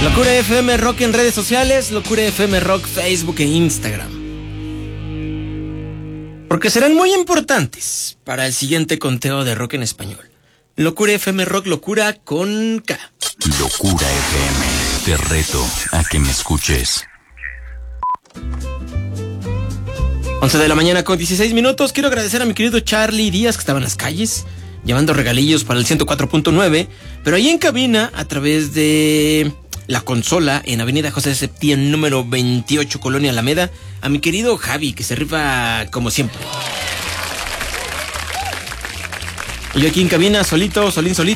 Locura FM Rock en redes sociales, Locura FM Rock Facebook e Instagram. Porque serán muy importantes para el siguiente conteo de rock en español. Locura FM Rock, locura con K. Locura FM, te reto a que me escuches. 11 de la mañana con 16 minutos. Quiero agradecer a mi querido Charlie Díaz, que estaba en las calles llevando regalillos para el 104.9, pero ahí en cabina, a través de la consola, en Avenida José de Septién, número 28, Colonia Alameda, a mi querido Javi, que se rifa como siempre. Y yo aquí en cabina, solito.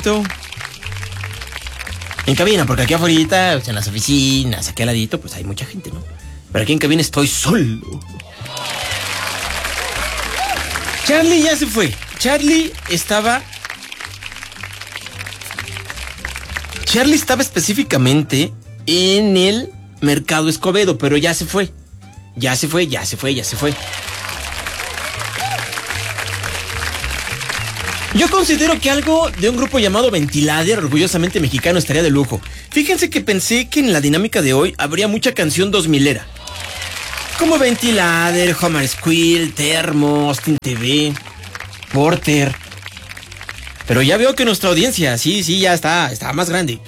En cabina, porque aquí afuera, en las oficinas, aquí al ladito, pues hay mucha gente, ¿no? Pero aquí en cabina estoy solo. Charlie ya se fue. Charlie estaba específicamente en el Mercado Escobedo, pero ya se fue. Ya se fue. Yo considero que algo de un grupo llamado Ventilader, orgullosamente mexicano, estaría de lujo. Fíjense que pensé que en la dinámica de hoy habría mucha canción 2000era. Como Ventilader, Homer Squill, Termo, Austin TV, Porter. Pero ya veo que nuestra audiencia, sí, ya está más grande.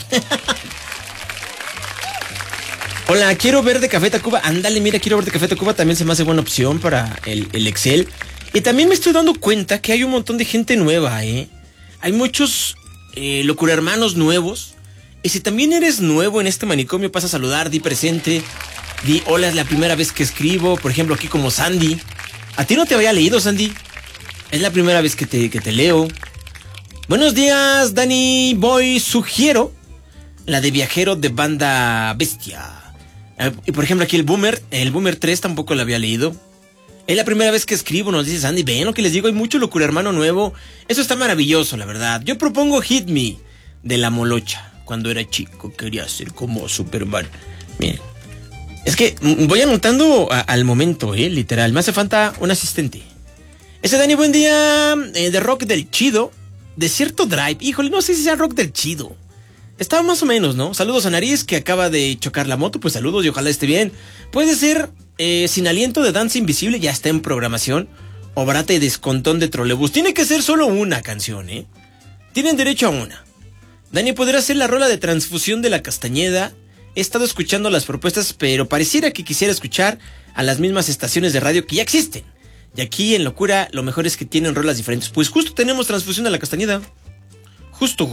Hola, quiero ver de Café Tacuba. Ándale, mira, quiero ver de Café Tacuba. También se me hace buena opción para el Excel. Y también me estoy dando cuenta que hay un montón de gente nueva, ¿eh? Hay muchos Locura Hermanos nuevos. Y si también eres nuevo en este manicomio, pasa a saludar, di presente. Di hola, es la primera vez que escribo. Por ejemplo, aquí como Sandy. ¿A ti no te había leído, Sandy? Es la primera vez que te leo. Buenos días, Dani Boy. Sugiero la de Viajero de Banda Bestia. Y por ejemplo, aquí el Boomer 3 tampoco la había leído. Es la primera vez que escribo, nos dice Sandy. Ven lo que les digo, hay mucho Locura Hermano nuevo. Eso está maravilloso, la verdad. Yo propongo Hit Me de La Molocha. Cuando era chico quería ser como Superman. Miren. Es que voy anotando al momento, literal. Me hace falta un asistente. Ese Dani, buen día. De Rock del Chido. Desierto Drive. Híjole, no sé si sea Rock del Chido. Estaba más o menos, ¿no? Saludos a Nariz, que acaba de chocar la moto. Pues saludos y ojalá esté bien. Puede ser Sin Aliento de Danza Invisible. Ya está en programación. O Barata y Descontón de Trolebús. Tiene que ser solo una canción, ¿eh? Tienen derecho a una. Dani, ¿podría ser la rola de Transfusión de la Castañeda? He estado escuchando las propuestas, pero pareciera que quisiera escuchar a las mismas estaciones de radio que ya existen. Y aquí en Locura lo mejor es que tienen rolas diferentes. Pues justo tenemos Transfusión de la Castañeda. Justo.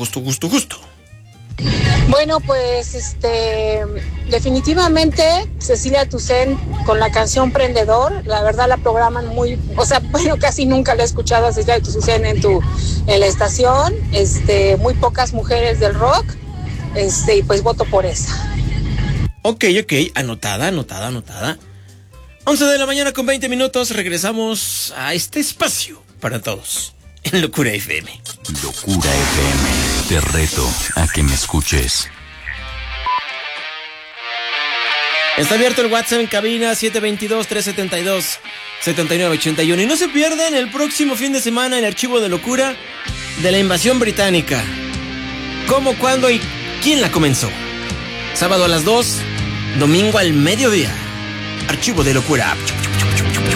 Bueno, pues definitivamente Cecilia Toussaint con la canción Prendedor. La verdad la programan muy, casi nunca la he escuchado a Cecilia Toussaint en la estación. Muy pocas mujeres del rock. Y pues voto por esa. Ok, anotada. 11 de la mañana con 20 minutos, regresamos a este espacio para todos en Locura FM. Locura FM, te reto a que me escuches. Está abierto el WhatsApp en cabina 722-372-7981. Y no se pierdan el próximo fin de semana el archivo de Locura de la invasión británica. ¿Cómo, cuándo y quién la comenzó? Sábado a las 2, domingo al mediodía. Archivo de Locura.